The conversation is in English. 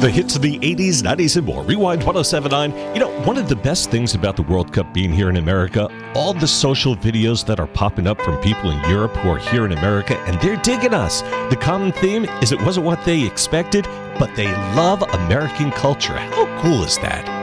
The hits of the 80s, 90s, and more. Rewind 1079. You know, one of the best things about the World Cup being here in America, all the social videos that are popping up from people in Europe who are here in America, and they're digging us. The common theme is it wasn't what they expected, but they love American culture. How cool is that?